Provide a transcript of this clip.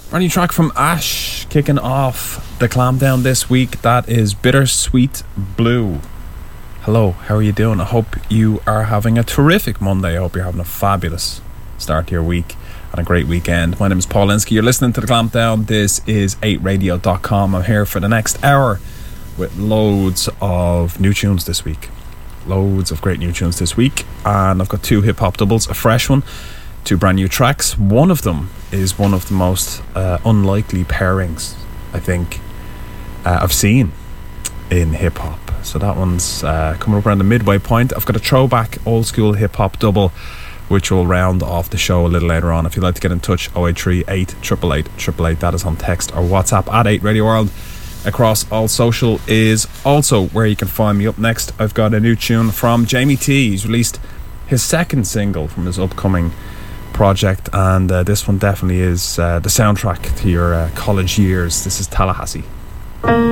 Brand new track from Ash kicking off the Clampdown this week. That is Bittersweet Blue. Hello, how are you doing? I hope you are having a terrific Monday. I hope you're having a fabulous start to your week and a great weekend. My name is Paul Linsky. You're listening to the Clampdown. This is 8radio.com. I'm here for the next hour with loads of new tunes this week. Loads of great new tunes this week. And I've got two hip-hop doubles, a fresh one, two brand new tracks. One of them is one of the most unlikely pairings I think I've seen in hip-hop. So that one's coming up around the midway point. I've got a throwback old school hip-hop double which will round off the show a little later on. If you'd like to get in touch, 083 888 888, that is on text or WhatsApp at 8 Radio World. Across all social is also where you can find me. Up next, I've got a new tune from Jamie T. He's released his second single from his upcoming project, and this one definitely is the soundtrack to your college years. This is Tallahassee.